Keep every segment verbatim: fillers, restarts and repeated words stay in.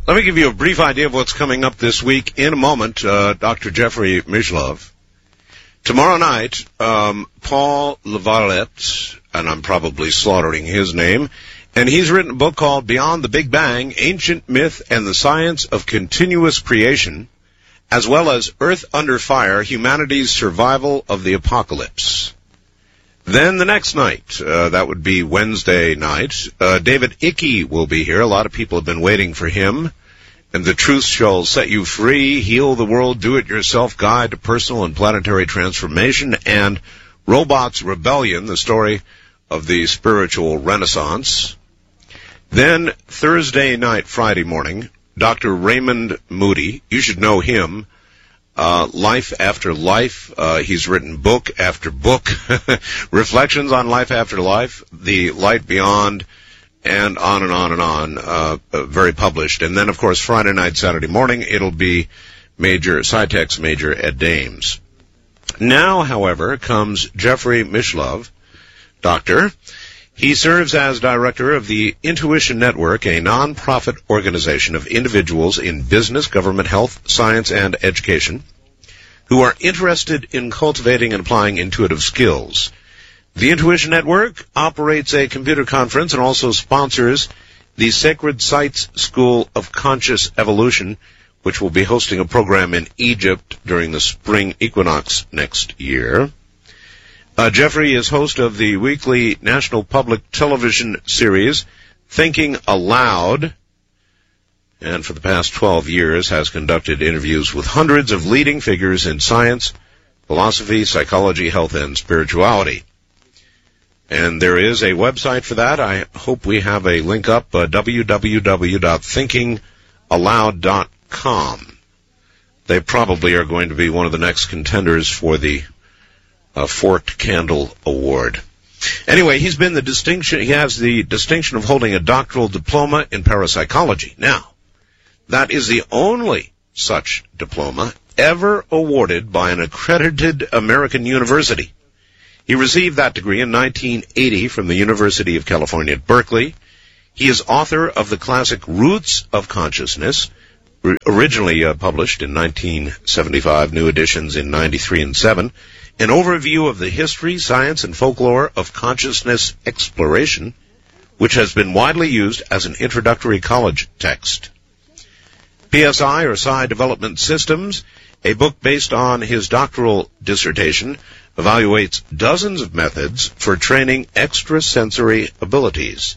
Let me give you a brief idea of what's coming up this week. In a moment, uh, Doctor Jeffrey Mishlove. Tomorrow night, um, Paul Lavalette, and I'm probably slaughtering his name, and he's written a book called Beyond the Big Bang, Ancient Myth and the Science of Continuous Creation, as well as Earth Under Fire, Humanity's Survival of the Apocalypse. Then the next night, uh, that would be Wednesday night, uh, David Icke will be here. A lot of people have been waiting for him. And the truth shall set you free, heal the world, do-it-yourself guide to personal and planetary transformation, and Robots' Rebellion, the story of the spiritual renaissance. Then Thursday night, Friday morning, Doctor Raymond Moody, you should know him, uh, Life After Life. Uh, he's written book after book, Reflections on Life After Life, The Light Beyond, and on and on and on, uh, uh, very published. And then, of course, Friday night, Saturday morning, it'll be Major, Scitex Major Ed Dames. Now, however, comes Jeffrey Mishlove, doctor. He serves as director of the Intuition Network, a non-profit organization of individuals in business, government, health, science, and education who are interested in cultivating and applying intuitive skills. The Intuition Network operates a computer conference and also sponsors the Sacred Sites School of Conscious Evolution, which will be hosting a program in Egypt during the spring equinox next year. Uh, Jeffrey is host of the weekly National Public Television series, Thinking Aloud, and for the past twelve years has conducted interviews with hundreds of leading figures in science, philosophy, psychology, health, and spirituality. And there is a website for that. I hope we have a link up, uh, w w w dot thinking aloud dot com. They probably are going to be one of the next contenders for the uh, Forked Candle Award. Anyway, he's been the distinction, he has the distinction of holding a doctoral diploma in parapsychology. Now, that is the only such diploma ever awarded by an accredited American university. He received that degree in nineteen eighty from the University of California at Berkeley. He is author of the classic Roots of Consciousness, originally uh, published in nineteen seventy-five, new editions in ninety-three and seven, an overview of the history, science, and folklore of consciousness exploration, which has been widely used as an introductory college text. P S I, or Psi Development Systems, a book based on his doctoral dissertation, evaluates dozens of methods for training extrasensory abilities.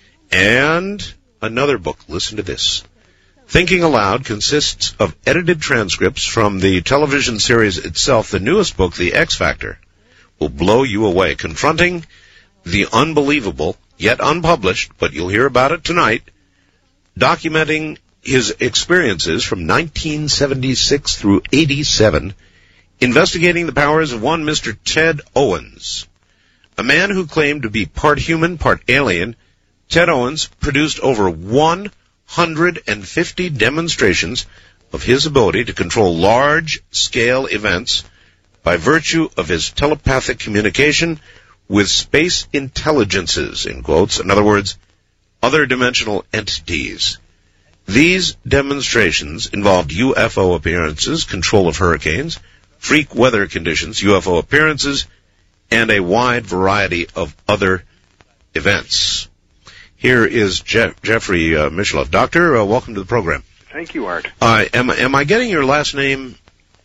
And another book, listen to this. Thinking Aloud consists of edited transcripts from the television series itself. The newest book, The X Factor, will blow you away, confronting the unbelievable, yet unpublished, but you'll hear about it tonight, documenting his experiences from nineteen seventy-six through eighty-seven, investigating the powers of one Mister Ted Owens. A man who claimed to be part human, part alien, Ted Owens produced over one hundred fifty demonstrations of his ability to control large-scale events by virtue of his telepathic communication with space intelligences, in quotes, in other words, other dimensional entities. These demonstrations involved U F O appearances, control of hurricanes, freak weather conditions, U F O appearances, and a wide variety of other events. Here is Je- Jeffrey uh, Mishlove. Doctor, uh, welcome to the program. Thank you, Art. Uh, am, am I getting your last name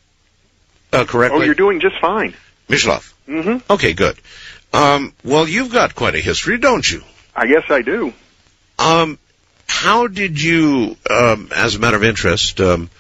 uh, correctly? Oh, you're doing just fine. Mishlove. Mm-hmm. Okay, good. Um, well, you've got quite a history, don't you? I guess I do. Um, how did you, um, as a matter of interest, um,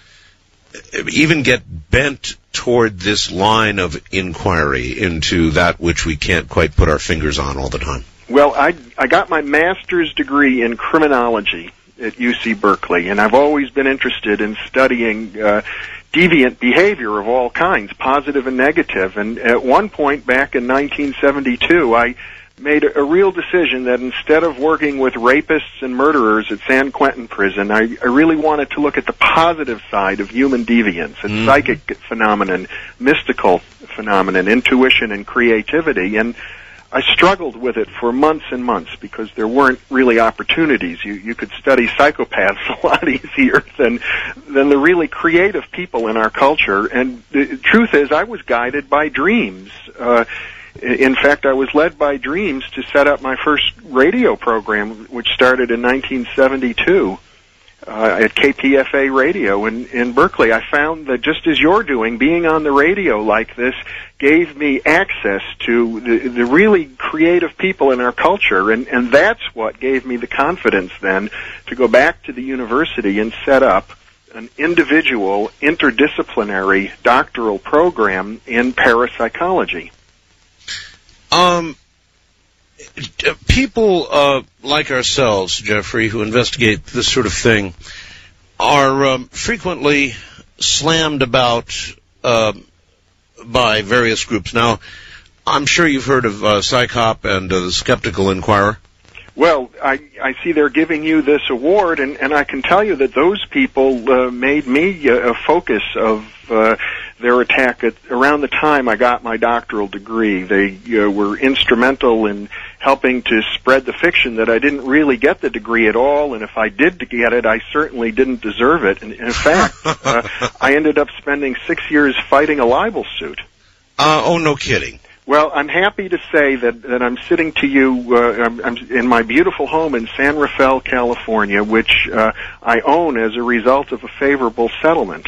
even get bent toward this line of inquiry into that which we can't quite put our fingers on all the time? Well, I, I got my master's degree in criminology at U C Berkeley, and I've always been interested in studying uh, deviant behavior of all kinds, positive and negative. And at one point back in nineteen seventy-two, I made a, a real decision that instead of working with rapists and murderers at San Quentin prison, I, I really wanted to look at the positive side of human deviance and mm. psychic phenomenon, mystical phenomenon, intuition and creativity. And I struggled with it for months and months because there weren't really opportunities. You you could study psychopaths a lot easier than than the really creative people in our culture. And the truth is, I was guided by dreams. Uh, in fact, I was led by dreams to set up my first radio program, which started in nineteen seventy-two. Uh, at K P F A Radio in, in Berkeley. I found that just as you're doing, being on the radio like this gave me access to the, the really creative people in our culture, and, and that's what gave me the confidence then to go back to the university and set up an individual, interdisciplinary doctoral program in parapsychology. Um... People uh, like ourselves, Jeffrey, who investigate this sort of thing, are um, frequently slammed about uh, by various groups. Now, I'm sure you've heard of uh, PsyCop and uh, the Skeptical Inquirer. Well, I, I see they're giving you this award, and, and I can tell you that those people uh, made me a, a focus of uh, their attack at around the time I got my doctoral degree. They uh, were instrumental in helping to spread the fiction that I didn't really get the degree at all, and if I did get it, I certainly didn't deserve it. And in fact, uh, I ended up spending six years fighting a libel suit. Uh, oh, no kidding. Well, I'm happy to say that, that I'm sitting to you uh, I'm, I'm in my beautiful home in San Rafael, California, which uh, I own as a result of a favorable settlement.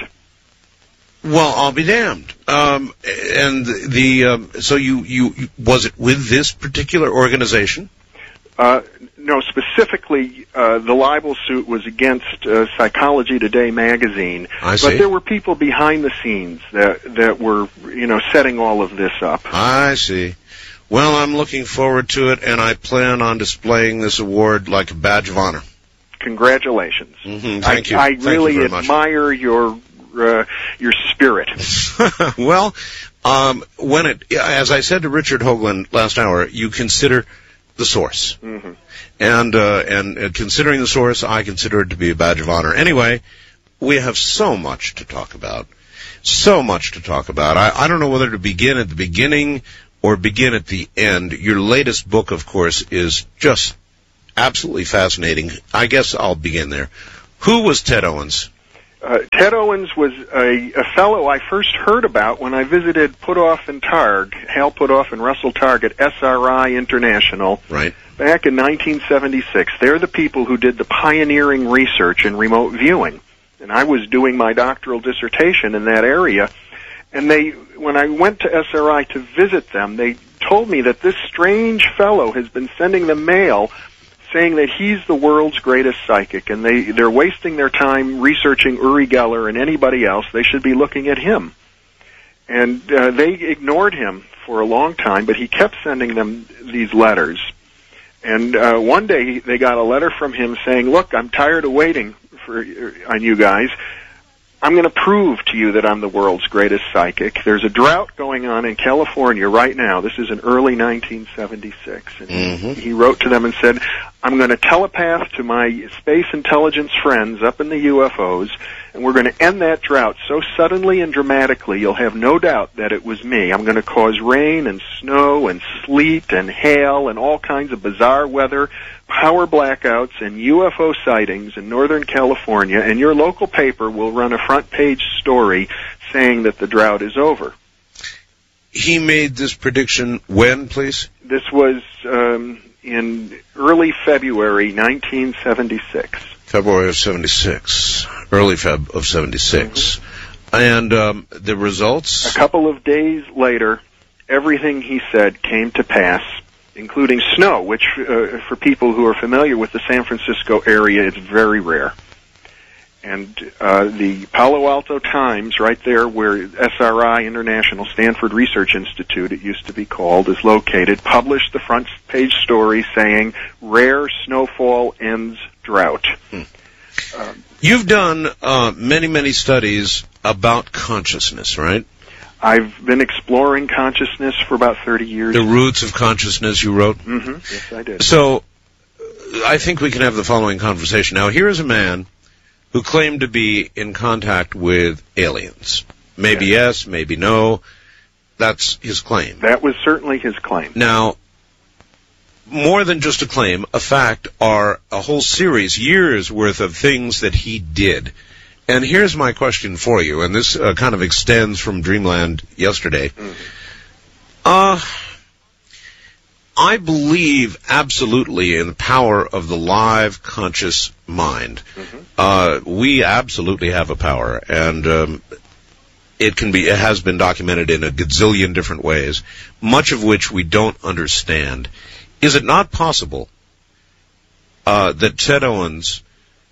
Well, I'll be damned. Um, and the um, so you, you was it with this particular organization? Uh, no, specifically, uh, the libel suit was against uh, Psychology Today magazine. I see. But there were people behind the scenes that that were, you know, setting all of this up. I see. Well, I'm looking forward to it, and I plan on displaying this award like a badge of honor. Congratulations. Mm-hmm. Thank you. I, I Thank really you very admire much. your uh, your spirit. Well, um, when it, as I said to Richard Hoagland last hour, you consider the source. Mm-hmm. And, uh, and uh, considering the source, I consider it to be a badge of honor. Anyway, we have so much to talk about. So much to talk about. I, I don't know whether to begin at the beginning or begin at the end. Your latest book, of course, is just absolutely fascinating. I guess I'll begin there. Who was Ted Owens? Uh, Ted Owens was a, a fellow I first heard about when I visited Puthoff and Targ, Hal Puthoff and Russell Targ at S R I International. Right. Back in nineteen seventy-six. They're the people who did the pioneering research in remote viewing. And I was doing my doctoral dissertation in that area. And they, when I went to S R I to visit them, they told me that this strange fellow has been sending them mail saying that he's the world's greatest psychic, and they, they're wasting their time researching Uri Geller and anybody else. They should be looking at him. And uh, they ignored him for a long time, but he kept sending them these letters. And uh, one day they got a letter from him saying, look, I'm tired of waiting for on you guys. I'm going to prove to you that I'm the world's greatest psychic. There's a drought going on in California right now. This is in early nineteen seventy-six. And mm-hmm. he wrote to them and said, I'm going to telepath to my space intelligence friends up in the U F Os, and we're going to end that drought so suddenly and dramatically you'll have no doubt that it was me. I'm going to cause rain and snow and sleet and hail and all kinds of bizarre weather, power blackouts and U F O sightings in Northern California, and your local paper will run a front page story saying that the drought is over. He made this prediction when, please? This was um, in early February nineteen seventy-six. February of seventy-six. Early Feb of seventy-six. Mm-hmm. And um, the results? A couple of days later, everything he said came to pass, including snow, which uh, for people who are familiar with the San Francisco area, it's very rare. And uh, the Palo Alto Times, right there where S R I International Stanford Research Institute, it used to be called, is located, published the front page story saying, rare snowfall ends drought. Hmm. Um, You've done uh, many, many studies about consciousness, right? I've been exploring consciousness for about thirty years. The Roots of Consciousness, you wrote? Mm-hmm. Yes, I did. So, I think we can have the following conversation. Now, here is a man who claimed to be in contact with aliens. Maybe yes, yes maybe no. That's his claim. That was certainly his claim. Now, more than just a claim, a fact, are a whole series, years worth of things that he did. And here's my question for you, and this uh, kind of extends from Dreamland yesterday. Mm-hmm. Uh, I believe absolutely in the power of the live, conscious mind. Mm-hmm. Uh, we absolutely have a power, and um, it can be, it has been documented in a gazillion different ways, much of which we don't understand. Is it not possible uh, that Ted Owens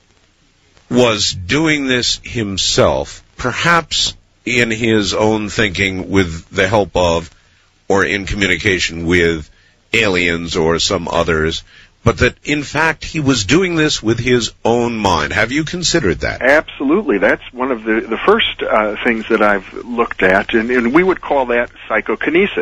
was doing this himself, perhaps in his own thinking with the help of, or in communication with, aliens or some others, but that, in fact, he was doing this with his own mind? Have you considered that? Absolutely. That's one of the, the first uh, things that I've looked at, and, and we would call that psychokinesis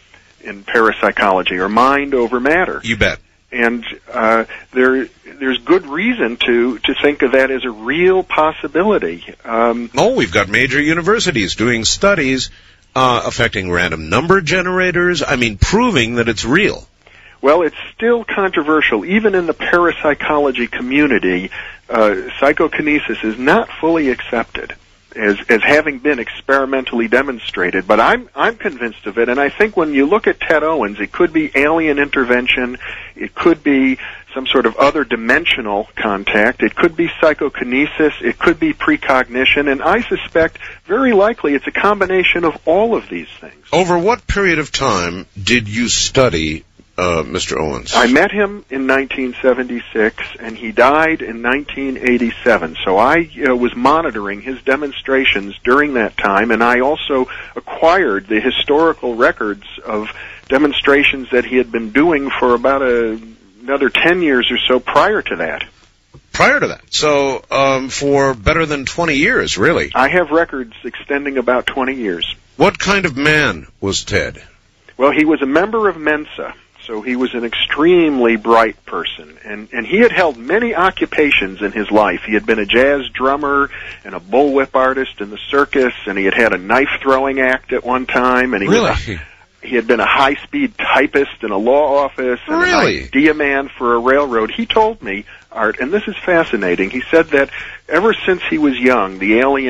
in parapsychology, or mind over matter. You bet. And uh, there, there's good reason to, to think of that as a real possibility. Um, oh, we've got major universities doing studies uh, affecting random number generators. I mean, proving that it's real. Well, it's still controversial. Even in the parapsychology community, uh, psychokinesis is not fully accepted as as having been experimentally demonstrated. But I'm I'm convinced of it, and I think when you look at Ted Owens, it could be alien intervention, it could be some sort of other dimensional contact, it could be psychokinesis, it could be precognition, and I suspect very likely it's a combination of all of these things. Over what period of time did you study Uh, Mister Owens? I met him in nineteen seventy-six, and he died in nineteen eighty-seven. So I uh, was monitoring his demonstrations during that time, and I also acquired the historical records of demonstrations that he had been doing for about a, another ten years or so prior to that. Prior to that? So um, for better than twenty years, really? I have records extending about twenty years. What kind of man was Ted? Well, he was a member of Mensa. So he was an extremely bright person, and, and he had held many occupations in his life. He had been a jazz drummer and a bullwhip artist in the circus, and he had had a knife-throwing act at one time, and he, really? was a, he had been a high-speed typist in a law office, and really? an idea man for a railroad. He told me, Art, and this is fascinating, he said that ever since he was young, the alien